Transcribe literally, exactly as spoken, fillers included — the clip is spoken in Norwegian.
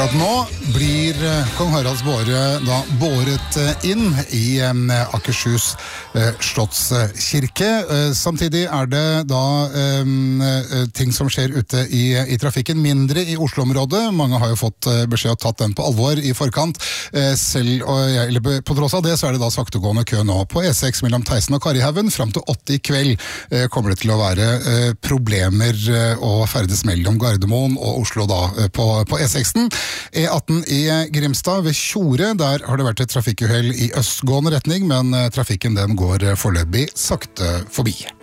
At nå blir kong Haralds båre da båret inn i Akershus Slottskirke. Samtidig er det da um, ting som skjer ute i, i trafikken, mindre i Oslo-området. Mange har jo fått beskjed og tatt den på alvor i forkant. Selv, eller på tross av det, så er det da saktegående kø nå på E seks mellom Theisen og Karihaugen. Frem til åtte i kveld kommer det til å være problemer å ferdes mellom Gardermoen og Oslo da på, på E seksen. E atten i Grimstad ved Tjore, der har det vært et trafikkuhell i østgående retning, men trafikken den går foreløpig sakte forbi.